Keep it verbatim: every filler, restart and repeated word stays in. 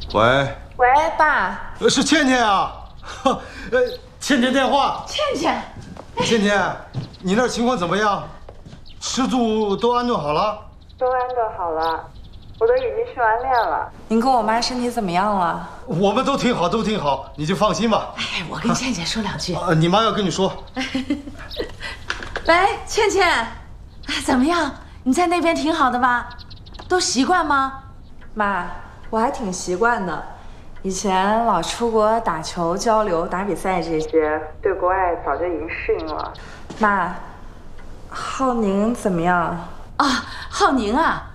喂。 喂，爸。 呃，是倩倩啊。呃，倩倩电话。 倩倩。 倩倩，你那儿情况怎么样？吃住都安顿好了？ 都安顿好了，我都已经训完练了。您跟我妈身体怎么样了？ 我们都挺好，都挺好，你就放心吧。 哎，我跟倩倩说两句。 呃，你妈要跟你说。 喂，倩倩，哎，怎么样？你在那边挺好的吧？都习惯吗？妈，我还挺习惯的。以前老出国打球、交流、打比赛这些，对国外早就已经适应了。妈，浩宁怎么样？啊，浩宁啊，